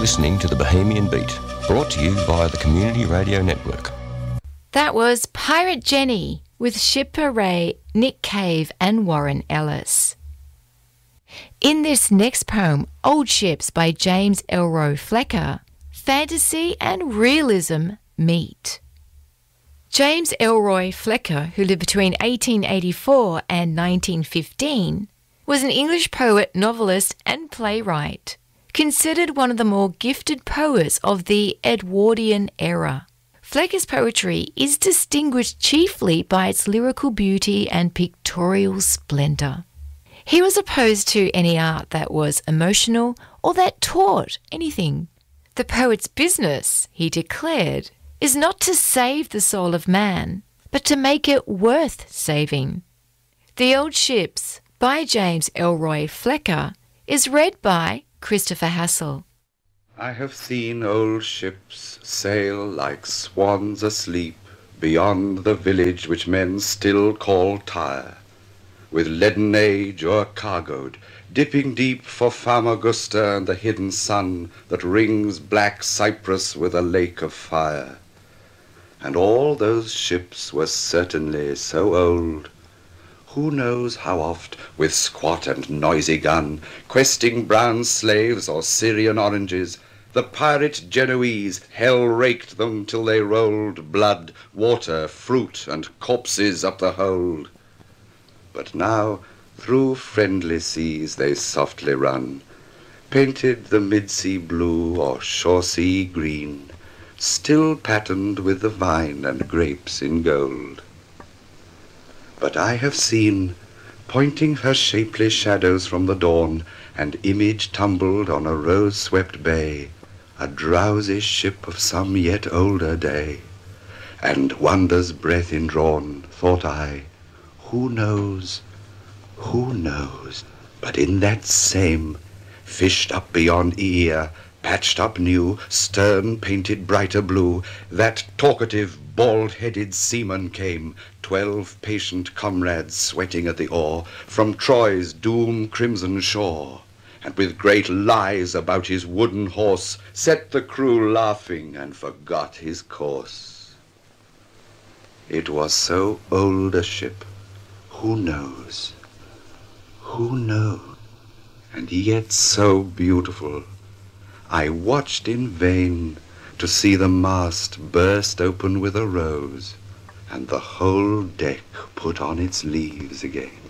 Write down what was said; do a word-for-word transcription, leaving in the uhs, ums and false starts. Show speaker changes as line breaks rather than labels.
listening to the Bohemian Beat, brought to you via the Community Radio Network.
That was Pirate Jenny with Shipper Ray, Nick Cave and Warren Ellis. In this next poem, Old Ships by James Elroy Flecker, fantasy and realism meet. James Elroy Flecker, who lived between eighteen eighty-four and nineteen fifteen, was an English poet, novelist and playwright, considered one of the more gifted poets of the Edwardian era. Flecker's poetry is distinguished chiefly by its lyrical beauty and pictorial splendour. He was opposed to any art that was emotional or that taught anything. The poet's business, he declared, is not to save the soul of man, but to make it worth saving. The Old Ships by James Elroy Flecker is read by Christopher Hassel.
I have seen old ships sail like swans asleep beyond the village which men still call Tyre, with leaden age o'ercargoed, dipping deep for Famagusta and the hidden sun that rings black Cyprus with a lake of fire. And all those ships were certainly so old. Who knows how oft, with squat and noisy gun, questing brown slaves or Syrian oranges, the pirate Genoese hell-raked them till they rolled blood, water, fruit, and corpses up the hold. But now through friendly seas they softly run, painted the mid-sea blue or shore-sea green, still patterned with the vine and grapes in gold. But I have seen, pointing her shapely shadows from the dawn, and image tumbled on a rose-swept bay, a drowsy ship of some yet older day. And wonder's breath indrawn, thought I, who knows, who knows, but in that same, fished up beyond ear, patched up new, stern painted brighter blue, that talkative, bald-headed seaman came, twelve patient comrades sweating at the oar, from Troy's doom crimson shore, and with great lies about his wooden horse, set the crew laughing and forgot his course. It was so old a ship, who knows, who knows, and yet so beautiful. I watched in vain to see the mast burst open with a rose, and the whole deck put on its leaves again.